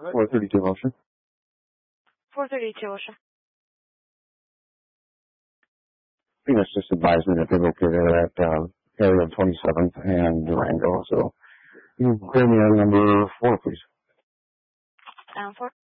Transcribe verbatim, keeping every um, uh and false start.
four thirty-two Ocean. four thirty-two Ocean. Phoenix just advised me that they're located at uh, area twenty-seventh and Durango, so you can clear me on number four, please. Um, four.